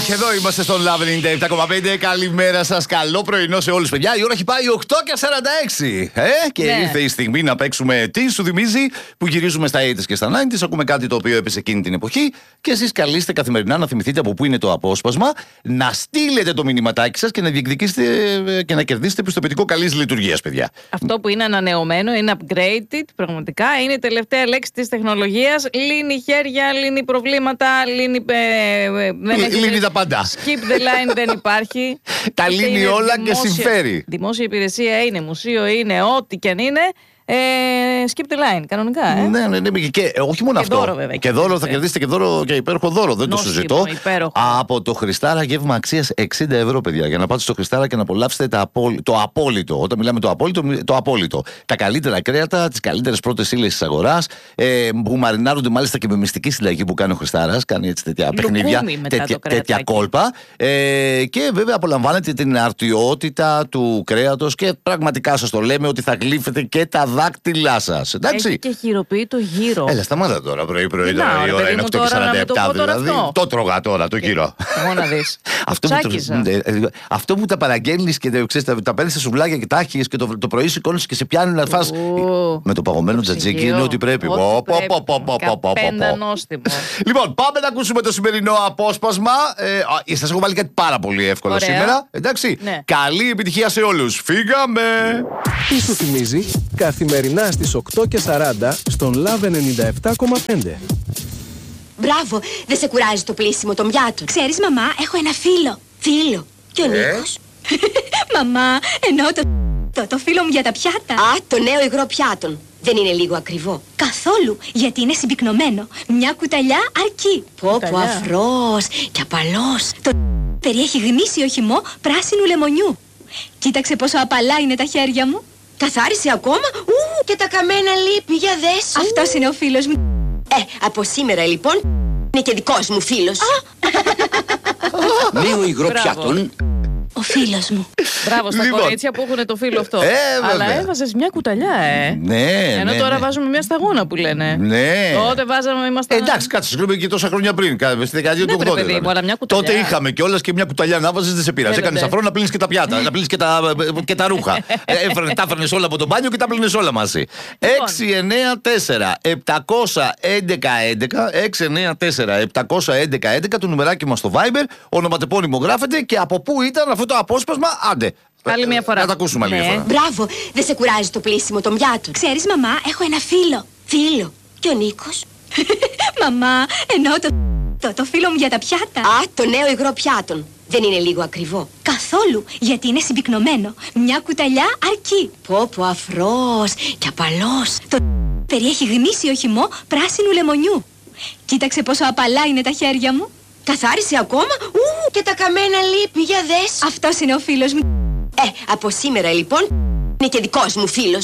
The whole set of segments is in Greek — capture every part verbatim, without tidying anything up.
Και εδώ είμαστε στον Love ενενήντα επτά κόμμα πέντε. Καλημέρα σας, καλό πρωινό σε όλους, παιδιά. Η ώρα έχει πάει οκτώ και σαράντα έξι. Ε, και ναι. Ήρθε η στιγμή να παίξουμε τι σου θυμίζει, που γυρίζουμε στα ογδόντα και στα ενενήντα. Ακούμε κάτι το οποίο έπεσε εκείνη την εποχή. Και εσείς καλείστε καθημερινά να θυμηθείτε από πού είναι το απόσπασμα, να στείλετε το μηνυματάκι σας και να διεκδικήσετε και να κερδίσετε πιστοποιητικό καλής λειτουργίας, παιδιά. Αυτό που είναι ανανεωμένο, είναι upgraded, πραγματικά. Είναι η τελευταία λέξη της τεχνολογίας. Λύνει χέρια, λύνει προβλήματα, λύνει. Ε, ε, δεν λύνει τα πάντα. Skip the line δεν υπάρχει. Τα λύνει όλα δημόσια, και συμφέρει. Δημόσια υπηρεσία είναι, μουσείο είναι, ό,τι και αν είναι. Ε, skip the line, κανονικά. Ε. Ναι, ναι, ναι. Και όχι μόνο και αυτό. Δώρο, βέβαια, και δώρο θα κερδίσετε και δώρο και υπέροχο δώρο. Δεν Νόσιμο, το συζητώ. Υπέροχο. Από το Χριστάρα γεύμα αξίας εξήντα ευρώ, παιδιά. Για να πάτε στο Χριστάρα και να απολαύσετε τα απόλυ... το απόλυτο. Όταν μιλάμε το απόλυτο, το απόλυτο. Τα καλύτερα κρέατα, τις καλύτερες πρώτες ύλες της αγοράς. Ε, που μαρινάρονται μάλιστα και με μυστική συνταγή που κάνει ο Χριστάρας. Κάνει έτσι τέτοια παιχνίδια, τέτοια, τέτοια κόλπα. Ε, και βέβαια απολαμβάνετε την αρτιότητα του κρέατος και πραγματικά σας το λέμε ότι θα γλύφετε και τα δάκτυλά σας. Εντάξει. Έχει και χειροποίητο γύρο. Έλα, σταμάτα τώρα πρωί-πρωί. Τώρα η ώρα είναι οκτώ και σαράντα επτά. Δηλαδή. Αυτό. Το τρώγα τώρα το γύρο. Εγώ να δεις. Αυτό, που, αυτό που τα παραγγέλνεις και ξέρεις, τα, τα παίρνεις σε σουβλάκια και τα έχεις και το, το πρωί σηκώνεις και σε πιάνει να φας. Με το παγωμένο τζατζίκι είναι ό,τι πρέπει. Πέντα νόστιμο. Λοιπόν, πάμε να ακούσουμε το σημερινό απόσπασμα. Ε, σας έχω βάλει κάτι πάρα πολύ εύκολο Ωραία. σήμερα. Εντάξει. Ναι. Καλή επιτυχία σε όλους. Φύγαμε. Τι σου θυμίζει καθημερινά στις οκτώ και σαράντα στον Love ενενήντα επτά κόμμα πέντε. Μπράβο, δεν σε κουράζει το πλήσιμο των πιάτων. Ξέρεις, μαμά, έχω ένα φίλο. Φίλο. Και ο ε? Νίκος. Μαμά, εννοώ το, το, το φίλο μου για τα πιάτα. Α, το νέο υγρό πιάτων. Δεν είναι λίγο ακριβό? Καθόλου, γιατί είναι συμπυκνωμένο. Μια κουταλιά αρκεί. Πω πω, αφρός και απαλός. Το περιέχει γνήσιο χυμό πράσινου λεμονιού. Κοίταξε πόσο απαλά είναι τα χέρια μου. Καθάρισε ακόμα. Ου, και τα καμένα λύπη, για δες. Αυτός είναι ο φίλος μου. Ε, από σήμερα λοιπόν είναι και δικός μου φίλος. Νέο υγρό πιάτων. Ο φίλος μου. Μπράβο στα λοιπόν. κορίτσια που έχουν το φίλο αυτό. Ε, Αλλά έβαζες μια κουταλιά, ε. Ναι. Ενώ ναι, τώρα ναι. βάζουμε μια σταγόνα που λένε. Ναι. Τότε βάζαμε, ήμασταν. Ε, εντάξει, κάτσε, συγγνώμη και τόσα χρόνια πριν. Στη δεκαετία του ογδόντα. Παιδί, δηλαδή. Μια τότε είχαμε κιόλας και μια κουταλιά να βάζεις, δεν σε πειράζει. Έκανε αφρό να πλύνεις και τα πιάτα, να πλύνεις και τα, και τα ρούχα. ε, τα έφερνες όλα από το μπάνιο και τα πλύνες όλα μαζί. έξι εννιά τέσσερα επτά ένα ένα έντεκα έξι εννιά τέσσερα επτά ένα ένα έντεκα το νουμεράκι μας στο Viber. Ονοματεπώνυμο γράφεται και από πού ήταν αυτό το απόσπασμα. Άντε. Άλλη μια φορά. Να τα ακούσουμε άλλη μια φορά. Μπράβο, δεν σε κουράζει το πλήσιμο των πιάτων. Ξέρεις, μαμά, έχω ένα φίλο. Φίλο. Και ο Νίκος. Μαμά, εννοώ το, το, το φίλο μου για τα πιάτα. Α, το νέο υγρό πιάτων. Δεν είναι λίγο ακριβό? Καθόλου, γιατί είναι συμπυκνωμένο. Μια κουταλιά αρκεί. Πω πω, αφρός και απαλός. Το περιέχει γνήσιο χυμό πράσινου λεμονιού. Κοίταξε πόσο απαλά είναι τα χέρια μου. Καθάρισε ακόμα. Ου, και τα καμένα λύπη, για δες. Αυτός είναι ο φίλος μου. Ε, από σήμερα λοιπόν είναι και δικός μου φίλος.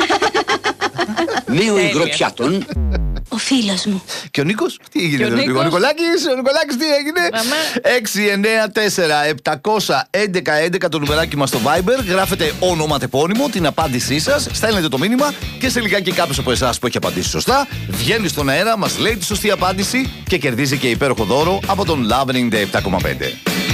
Νέο υγρό πιάτων. Ο φίλος μου. Και ο Νίκος, τι έγινε, ο, ο, Νίκος... ο Νικολάκης, ο Νικολάκης τι έγινε. έξι εννιά τέσσερα επτά ένα ένα έντεκα το νουμεράκι μας στο Viber. Γράφετε ονοματεπώνυμο, την απάντησή σας, στέλνετε το μήνυμα και σε λιγάκι κάποιος από εσάς που έχει απαντήσει σωστά βγαίνει στον αέρα, μας λέει τη σωστή απάντηση και κερδίζει και υπέροχο δώρο από τον Love ενενήντα επτά κόμμα πέντε.